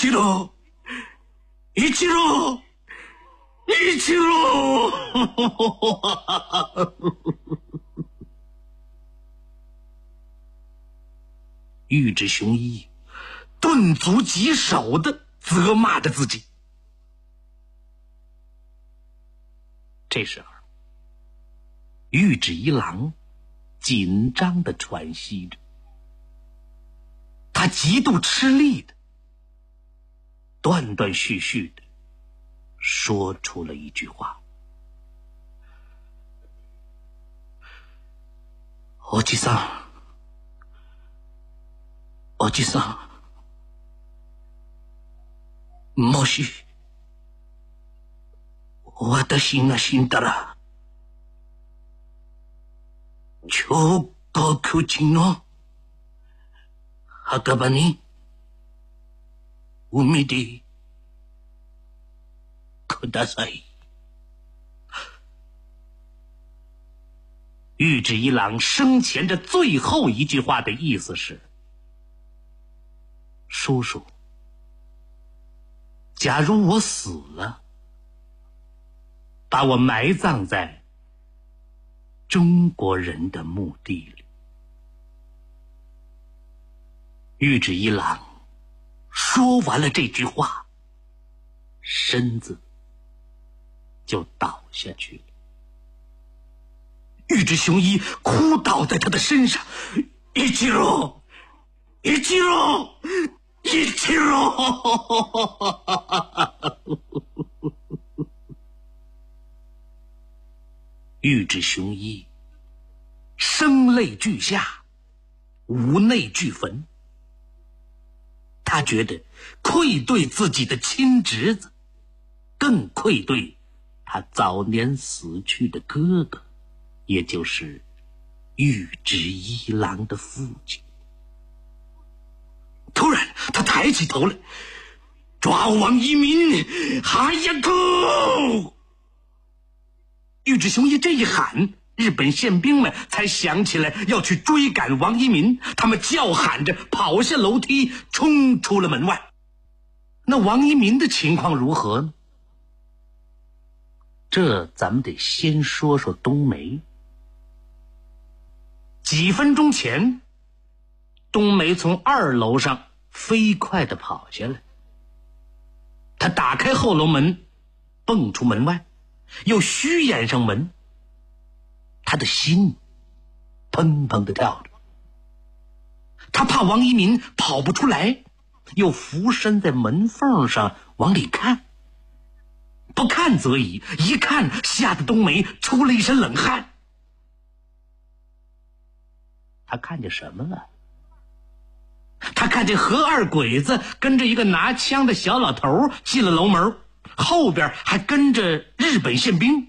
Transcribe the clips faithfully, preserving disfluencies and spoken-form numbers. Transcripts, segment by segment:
一郎，一郎，一郎。玉置雄一顿足疾首地责骂着自己。这时候，玉置一郎紧张地喘息着，他极度吃力的断断续续的说出了一句话：おじさん，おじさん，もし私が死んだら、超高級地の墓場に埋めてください。玉置一郎生前的最后一句话的意思是：叔叔，假如我死了，把我埋葬在中国人的墓地里。玉置一郎说完了这句话，身子就倒下去了。玉置雄一哭倒在他的身上：一郎，一郎，一郎。玉置雄一声泪俱下，无内俱焚。他觉得愧对自己的亲侄子，更愧对他早年死去的哥哥，也就是玉置一郎的父亲。突然他抬起头来，抓王一民，哈呀哥！玉置雄一这一喊，日本宪兵们才想起来要去追赶王一民，他们叫喊着跑下楼梯，冲出了门外。那王一民的情况如何呢？这咱们得先说说冬梅。几分钟前，冬梅从二楼上飞快地跑下来，他打开后楼门，蹦出门外，又虚掩上门，他的心砰砰地跳着。他怕王一民跑不出来，又俯身在门缝上往里看。不看则已，一看吓得冬梅出了一身冷汗。他看见什么了？他看见何二鬼子跟着一个拿枪的小老头进了楼门，后边还跟着日本宪兵。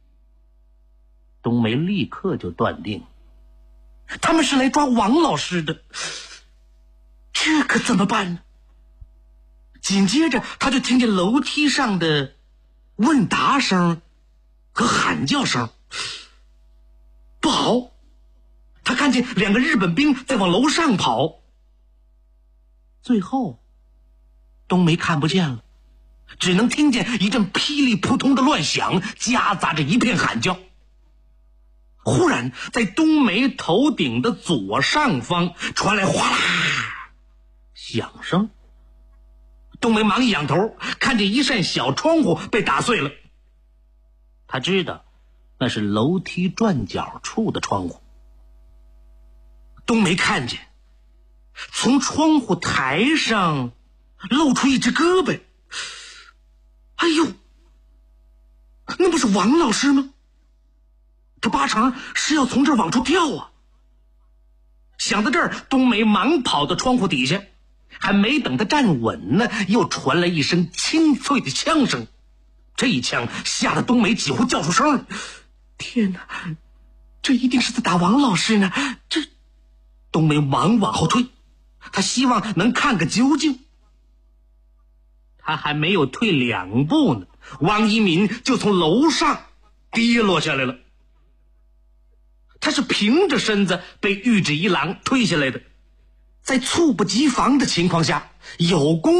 冬梅立刻就断定他们是来抓王老师的，这可怎么办呢？紧接着他就听见楼梯上的问答声和喊叫声。不好，他看见两个日本兵在往楼上跑。最后冬梅看不见了，只能听见一阵噼里扑通的乱响，夹杂着一片喊叫。忽然在冬梅头顶的左上方传来哗啦响声，冬梅忙一仰头，看见一扇小窗户被打碎了。他知道那是楼梯转角处的窗户。冬梅看见从窗户台上露出一只胳膊，哎呦，那不是王老师吗？他八成是要从这儿往出跳啊！想到这儿，冬梅忙跑到窗户底下，还没等他站稳呢，又传来一声清脆的枪声。这一枪吓得冬梅几乎叫出声来。天哪，这一定是在打王老师呢！这，冬梅忙往后退，他希望能看个究竟。他还没有退两步呢，王一民就从楼上跌落下来了。他是平着身子被玉置一郎推下来的，在猝不及防的情况下，有功